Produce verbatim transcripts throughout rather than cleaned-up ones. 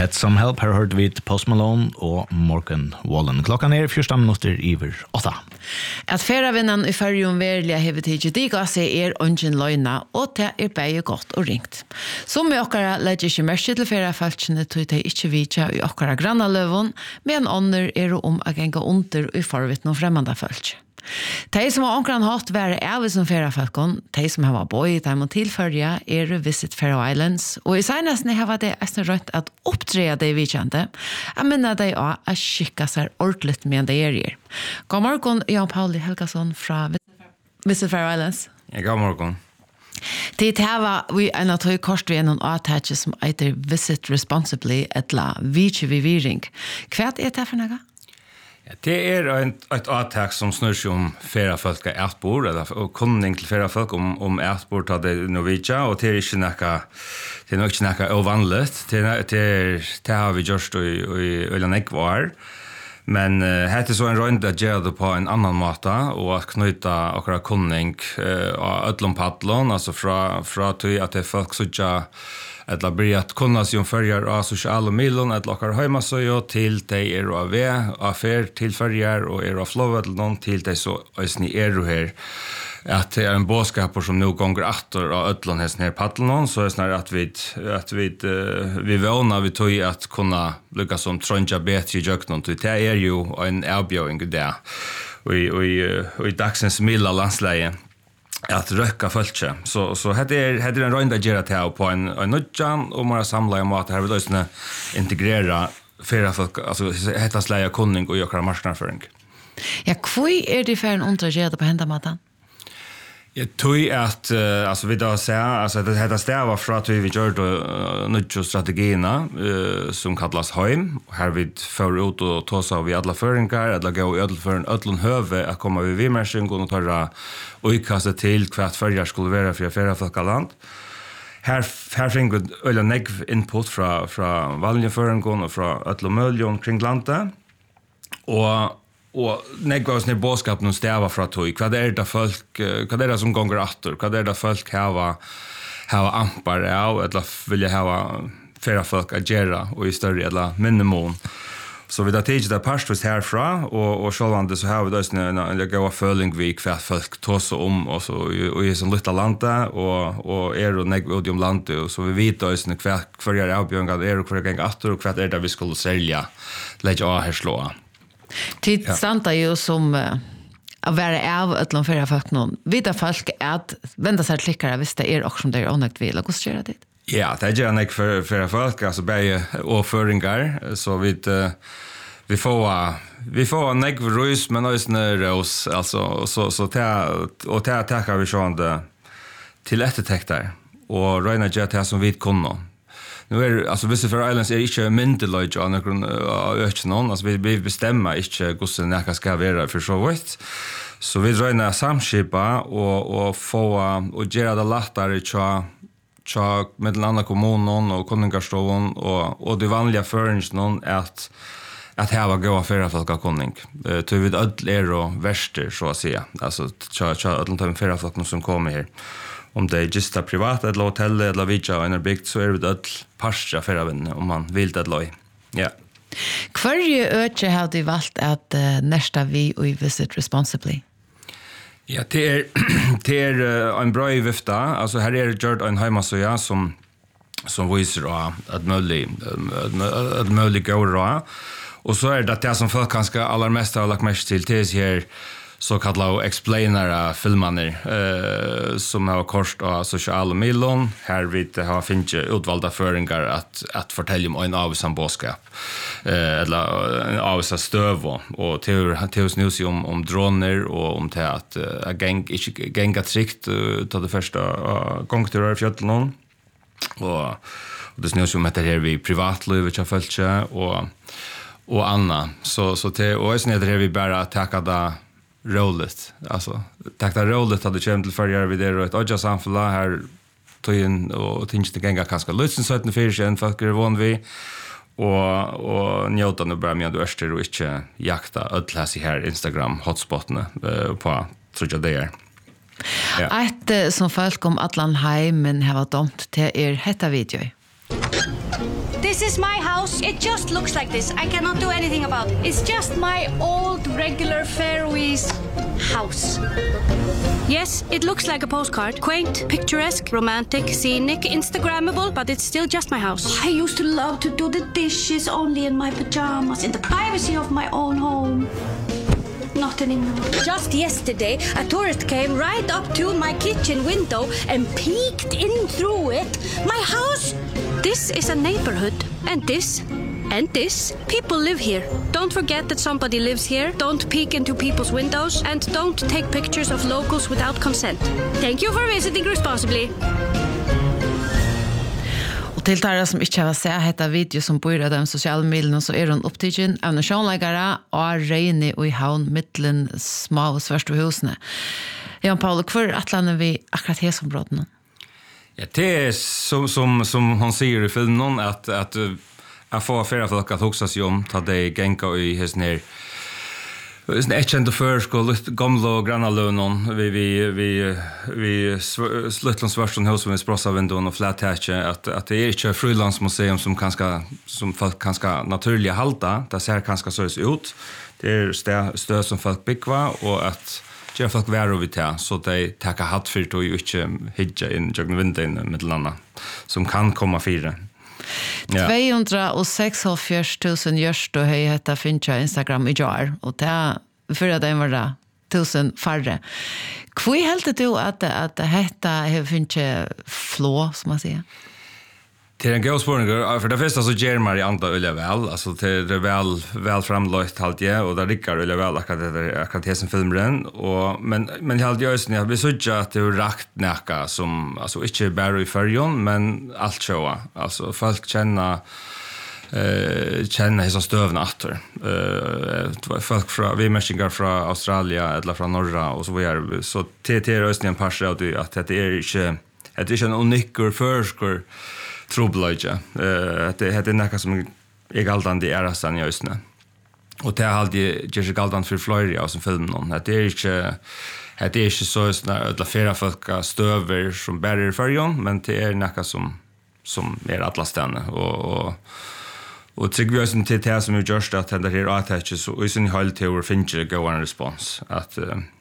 Get Some Help har hørt vid Post Malone og Morgan Wallen. Klokkan er fjorten minutter iver åtta. At færavinnan i fyrjun verliga hevet tidsi diga seg er ungen løgna, og det er beie godt og ringt. Som i okkara legger ikke mersi til færafalskene tog de ikke vidja i okkara grannaløvun, men ånder er om å genga under i forvitt noen fremmanda falsk. De som har omkran hatt være av som færafalkon, de som har boi, de må tilfølge er Visit Faroe Islands, og i senestene har det eisen rønt at opptreja de vidkjente, jeg minner de også å skikka seg ordentligt med de er i. God morgen, Jan Pauli Helgason fra Visit Faroe Islands. Ja, god morgen. Det var vi en av tog kort ved en avtaket som heter Visit Responsibly, etla vidtje viviring. Hva er det for noe? Ja, det er et, et avtak som snur seg om ferafolk er etbord, eller kunning til ferafolk om, om etbord av det Norwegia, og det er ikke noe, det er nok ikke noe uvanlig. Det, det, det har vi gjort i, i Ølanekvar. Men uh, det er så en rønde å gjøre det på en annan måte, og å knyta akkurat kunning uh, av ødlom paddlån, altså fra, fra til at det er folk som ikke eller blir at kunna sig om följer av sociala medier eller okkar hemma så jo til de er av ve affär til följer og er av flow eller någon til de så ösni er her at det er en båskap som nu gånger åter av ödlon hästen här paddlon så är snarare att vi att vi uh, vi vånar vi tog att kunna lyckas som trönja bättre i jöknon till det är ju en erbjudning där och i och i, och i dagsens milda landsläge att röka fölkje. Så så hade är hade en runda gera till på en en nudjan och mera samla i mat här vill då integrera flera folk alltså heta släja kunning och göra marknadsföring. Ja, kvui är det för en untergärd på hända maten? Jag tror att uh, alltså vi då säger alltså det heter stäva från att vi gör då uh, nudjo strategierna uh, som kallas hem här vid för ut och ta så vi alla föringar eller gå ödel för en ödlon höve att komma vi vimersing och ta och kasta till kvart förjar skulle vara för affärer för land. Här här finns ölla neg input från från vanliga föringar och från ödlon miljon kring landet. Och Och negvas ner båskap någon stäva för att hur vad är det folk vad är det som gånger åter vad är det folk har har ampar ja eller vill jag ha flera folk att göra och i större eller minimum så vi där teach där pastors härifrån och och självande så har vi då en en gå feeling week för folk tossa om och så och i sån lilla landa och och är och negvodium landa och så vi vet då är kvar kvar är avbjörngat är och kvar gånger åter och kvar är det vi skulle sälja lägga av här slå. Tid stanta ju som uh, att vara av ett lån för folk någon. Vita folk att vända sig klickare visst det är också som det är onödigt vill och hur gör det? Ja, det gör jag för för folk alltså bäge och föringar så vi uh, vi får uh, vi får en negv rus men också ros alltså så så ta och ta tackar vi sånt till eftertäckter och Reina Jet som vi kunde. Nu är alltså Visit Faroe Islands är inte myndelöj och någon öch någon alltså vi vi bestämmer inte hur det näka ska vara för så vitt. Så vi drar ner samskipa och och få och göra det lättare tja tja med landa kommunen och konungarstovon och och det vanliga förings någon att att här var gå affärer för att konung. Till vid öll är och värster så att säga. Alltså tja tja öll de affärer folk som kommer här. Om det är just ett privat eller hotell eller vidja och en byggt så är det ett parstra för även om man vill det loj. Ja. Kvarje öche har du valt att uh, nästa vi och Visit Responsibly? Ja, det är det är uh, en bra vifta. Alltså här är det gjort en hemmasida som som visar att möjlig att möjlig går och så är det det som folk kanske allra mest har lagt mest till till här så kallade explainera filmaner eh som har kost av sociala medier här vid har finns utvalda föringar att att fortälja om en avsam boskap eh eller en avsa stöv och till till snus om om droner och om till att uh, gäng inte gänga trikt uh, till det första uh, gångturer fjällen och och det snus om att det här vi privatliv och följa och och Anna så så till och sen är det vi bara tacka det roligt alltså tack det roligt att det kommer till förra vi där och ett odja samfälla här tog in och tänkte det gänga kanske lusten så att det finns en folk är van vi och och njuta nu bara med du öster och inte jakta ödlas i här Instagram hotspotarna uh, på tror jag det är. Ja. Ett som folk om Atlan hem men har varit domt till er hetta video. Det This is my house. It just looks like this. I cannot do anything about it. It's just my old regular Faroese house. Yes, it looks like a postcard. Quaint, picturesque, romantic, scenic, Instagrammable, but it's still just my house. I used to love to do the dishes only in my pajamas, in the privacy of my own home. Not anymore. Just yesterday, a tourist came right up to my kitchen window and peeked in through it. My house! This is a neighborhood, and this, and this. People live here. Don't forget that somebody lives here. Don't peek into people's windows, and don't take pictures of locals without consent. Thank you for visiting responsibly. Og til dere som ikke har sett dette video som bor av de sosiale midlene, så er hun opptidgen av nasjonleggere og regner i havn mittelen små og svørste husene. Jan Paul, hvor er atlandet vi akkurat her som brådene? Ja, det är som som som hon säger i filmen att att jag får flera folk att huxa sig om ta det gänga i hus ner. Det är inte ändå för skol gamla och granna lönon vi vi vi vi slutligen svärson hus med sprossa vindow och flat hatch att att det är inte frilansmuseum som kanske som folk kanske naturliga halta det ser kanske så ut. Det är stö, stö som folk byggva och att jag folk vara vid det så de tar hatt för att ju inte hitja in jag vinden med landa som kan komma fyra. Ja. tvåhundrasex tusen görs då hej heter fincha Instagram i jar och det för att det var det tusen färre. Kvui helt du att att det heta har fincha flå som man säger. Det är en god spårning, för det första så ger man i andra öliga väl, alltså det är väl, väl framlöjt allt det, och det rickar öliga väl akkurat det, akkurat det som filmren, och, men, men jag hade just när vi såg att det är rakt näka som, alltså inte bara i färgen, men allt sjåa, alltså folk känner eh känner hela stövna åter. Eh folk från vi människor från Australien eller från norra och så vidare, så T T är östningen passar att att det är inte det är inte en unik förskor trubbelage. Eh det heter näka som är galdande i Arastan i östne. Och det har alltid just galdande för Florida som filmen någon. Det är inte det är inte så att la flera folk stöver som bärer färjan, men det är näka som som är alla stanna och och och tycker vi oss till det som vi just att det här attaches så i sin halt till vår finche go on response att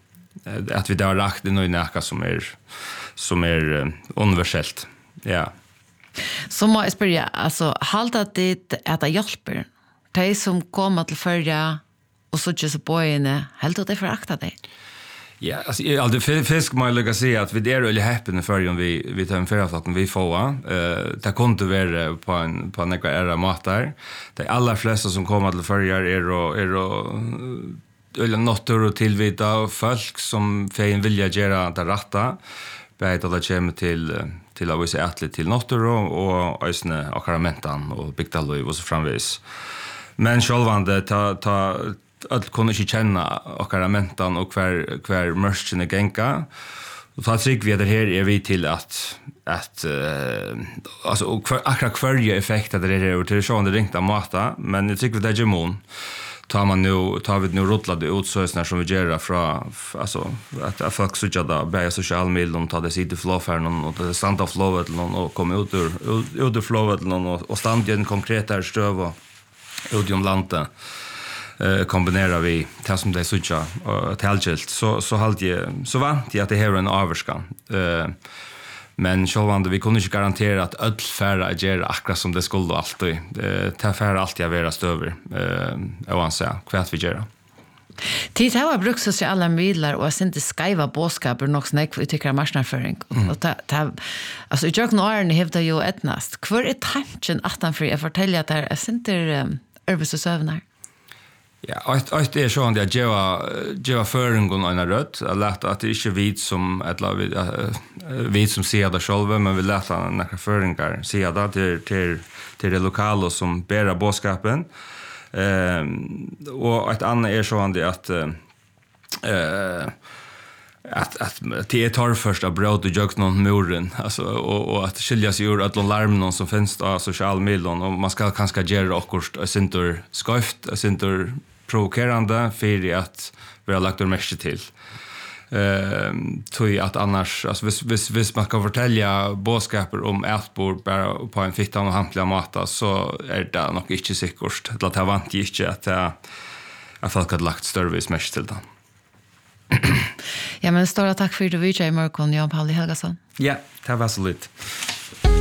att vi där rakt det nu näka som är som är universellt. Ja. Så må jeg spørre, altså, halda det at det hjelper? De som kommer til førja og så ikke så bøyene, helt det forakta deg? Ja, alltså jag alltid fisk man lägga se att vi det är really happy när förrän vi vi tar en författning vi får eh det kunde vara på en på några era matar. De allra flesta som kommer till förjar är och är och eller nottor och tillvita och folk som fein vilja göra det rätta. Bättre att det kommer till till att vi ser atlet till nottor och ösne och karamentan och bigdaloj och så framvis. Men självande ta ta att kunna inte känna och karamentan och kvar kvar mörschen är gänka. Och så tycker vi att det här är vi till att att uh, alltså och kvar akkurat kvarje effekt att det är och till sjön det ringta mata, men jag tycker det är gemon. Tar man nu tar vi nu rottlade ut så är som vi gör från alltså att folk så jada på social media och tar det sitter flow för någon och det stand of flow eller någon och kommer ut ur ut ur flow eller någon och stand i en konkret stöv och ut i landet. Eh kombinerar vi det som det såja och täljilt så så halt jag så vant jag att det här är en överskan. Eh men självande vi kunde inte garantera att öll färra ger akkurat som det skulle alltid. Eh ta färra alltid vara stöver. Eh jag vill säga kvart vi gör. Tid har brukt sociala medier och inte skriva bådskaper nog snack vi tycker marknadsföring och ta ta alltså jag nog är ni hävdar ju etnast. Kvar är tanken att han för jag fortälja att det är inte överst sövnar. Ja, att att det är så att jag gör gör föringen en rött. Jag lät att det inte vid som ett lag vid som ser det själva, men vi lät han några föringar se det till till till det lokala som bära bådskapen. Ehm och ett annat är så att eh att att det tar först att bröda jokes någon muren alltså och och att skilja sig ur att larm någon som finns på social media och man ska kanske göra akkurat center skaft center provokerande för att vi har lagt det mest till Eh, tror att annars alltså vis vis vis man kan fortälja bådskaper om ätbord bara på en fittan och hantliga mata så är det nog inte säkert att det vant inte att att folk hade lagt större smash till det. Ja, men stora tack för att du var i morgon, Jan Pauli Helgason. Ja, det var så lite.